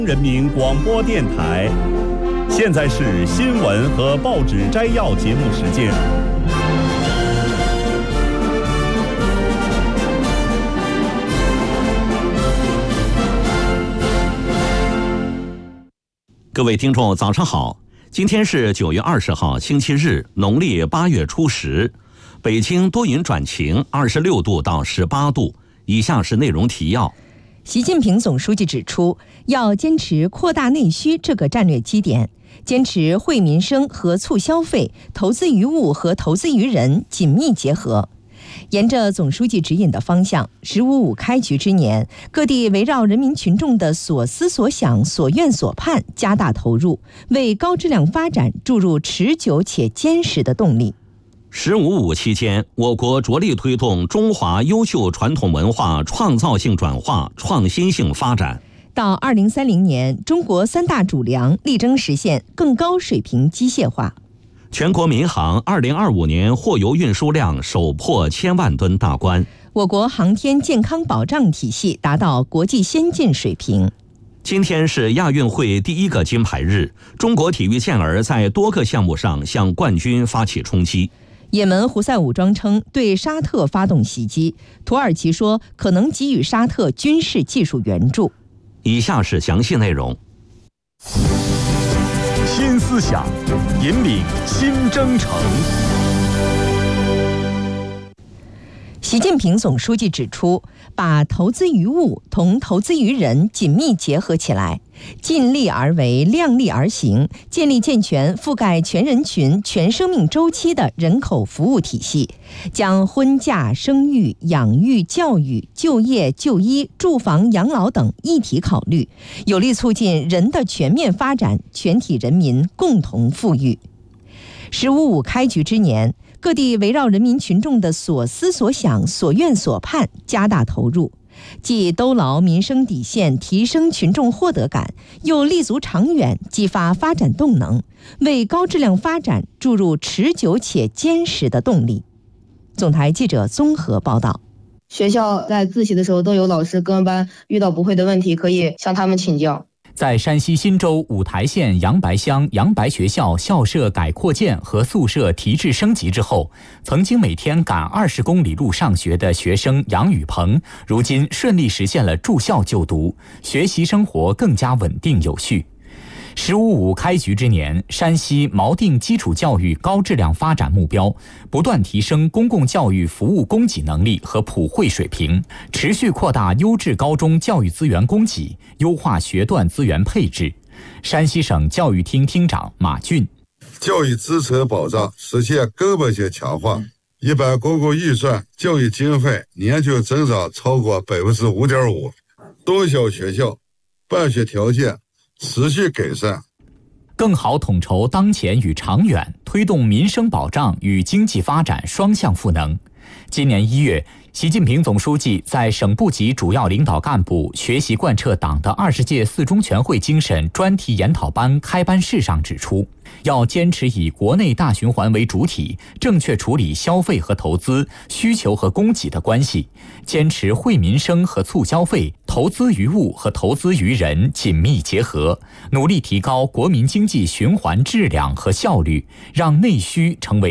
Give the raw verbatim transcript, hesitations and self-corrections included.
人民广播电台，现在是新闻和报纸摘要节目时间。各位听众，早上好！今天是九月二十号，星期日，农历八月初十。北京多云转晴，二十六度到十八度。以下是内容提要。 习近平总书记指出，要坚持扩大内需这个战略基点，坚持惠民生和促消费、投资于物和投资于人紧密结合。沿着总书记指引的方向，十五五开局之年，各地围绕人民群众的所思所想、所愿所盼，加大投入，为高质量发展注入持久且坚实的动力。 十五五期间，我国着力推动中华优秀传统文化创造性转化、创新性发展。 到二零三零年，中国三大主粮力争实现更高水平机械化。 全国民航二零二五年货邮运输量首破千万吨大关。 我国航天健康保障体系达到国际先进水平。 今天是亚运会第一个金牌日，中国体育健儿在多个项目上向冠军发起冲击。 也门胡塞武装称对沙特发动袭击，土耳其说可能给予沙特军事技术援助。 以下是详细内容。新思想，引领新征程。 习近平总书记指出，把投资于物同投资于人紧密结合起来，尽力而为，量力而行，建立健全覆盖全人群、全生命周期的人口服务体系，将婚嫁、生育、养育、教育、就业、就医、住房、养老等一体考虑，有力促进人的全面发展，全体人民共同富裕。十五五开局之年，各地围绕人民群众的所思所想、所愿所盼，加大投入，既兜牢民生底线，提升群众获得感，又立足长远，激发发展动能，为高质量发展注入持久且坚实的动力。总台记者综合报道。 学校在自习的时候都有老师跟班，遇到不会的问题可以向他们请教。 在山西忻州五台县杨白乡杨白学校校舍改扩建和宿舍提质升级之后，曾经每天赶二十公里路上学的学生杨宇鹏，如今顺利实现了住校就读，学习生活更加稳定有序。十五五开局之年，山西锚定基础教育高质量发展目标，不断提升公共教育服务供给能力和普惠水平，持续扩大优质高中教育资源供给，优化学段资源配置。山西省教育厅厅长马俊： 教育支持保障实现根本性强化，一般公共预算教育经费年均增长超过百分之五点五，中小学校办学条件持续改善， 更好统筹当前与长远，推动民生保障与经济发展双向赋能。今年一月，习近平总书记在省部级主要领导干部学习贯彻党的二十届四中全会精神专题研讨班开班式上指出，要坚持以国内大循环为主体，正确处理消费和投资、需求和供给的关系，坚持惠民生和促消费、投资于物和投资于人紧密结合，努力提高国民经济循环质量和效率，让内需成为